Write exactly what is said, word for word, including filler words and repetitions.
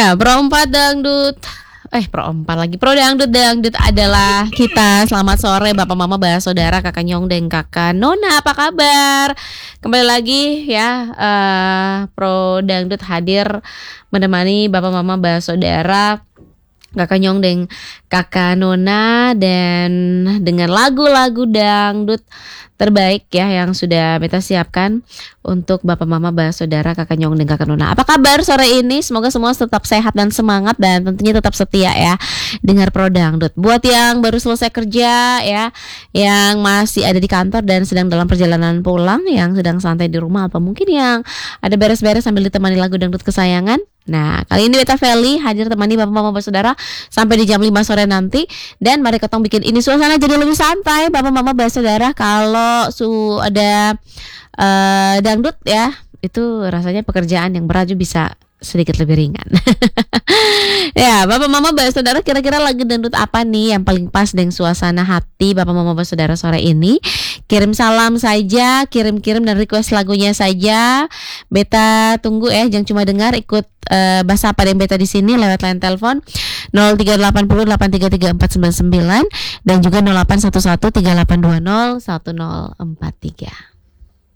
Ya, Pro empat Dangdut. Eh, Pro empat lagi. Pro Dangdut Dangdut adalah kita. Selamat sore Bapak Mama Bah Saudara, Kakak Nyong dan Kakak Nona. Apa kabar? Kembali lagi ya, uh, Pro Dangdut hadir menemani Bapak Mama Bah Saudara, Kakak Nyong dan Kakak Nona, dan dengan lagu-lagu dangdut terbaik ya yang sudah Beta siapkan untuk Bapak Mama Bah Saudara, Kakak Nyong dan Kakak Nona. Apa kabar sore ini? Semoga semua tetap sehat dan semangat, dan tentunya tetap setia ya dengar Pro Dangdut. Buat yang baru selesai kerja ya, yang masih ada di kantor dan sedang dalam perjalanan pulang, yang sedang santai di rumah, atau mungkin yang ada beres-beres sambil ditemani lagu dangdut kesayangan. Nah, kali ini Beta Feli hadir temani Bapak Mama Bah Saudara sampai di jam lima sore nanti. Dan mari ketong bikin ini suasana jadi lebih santai Bapak Mama Bah Saudara. Kalau su ada uh, dangdut ya, itu rasanya pekerjaan yang berat bisa sedikit lebih ringan. Ya, Bapak Mama Bah Saudara, kira-kira lagu dangdut apa nih yang paling pas dengan suasana hati Bapak Mama Bah Saudara sore ini? Kirim salam saja, kirim-kirim dan request lagunya saja. Beta tunggu ya, jangan cuma dengar, ikut uh, bahasa apa yang Beta di sini lewat line telepon nol tiga delapan nol delapan tiga tiga empat sembilan sembilan dan juga nol delapan satu satu tiga delapan dua nol satu nol empat tiga.